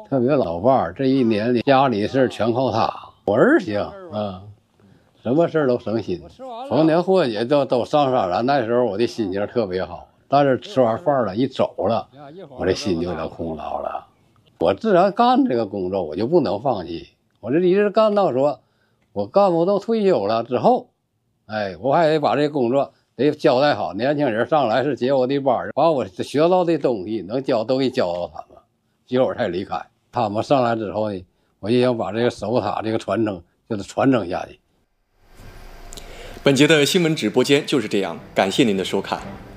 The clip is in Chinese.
特别老伴儿，这一年里家里事全靠他，我儿行啊，什么事都省心。逢年过节都上山了，那时候我的心情特别好。但是吃完饭了，一走了，我这心就有点空落了。我自然干这个工作，我就不能放弃。我这一直干到说，我干部都退休了之后，我还得把这工作得交代好。年轻人上来是接我的班，把我学到的东西能教都给教到他们，结果才离开。他们上来之后呢，我也想把这个守塔这个传承就是传承下去。 本节的新闻直播间就是这样，感谢您的收看。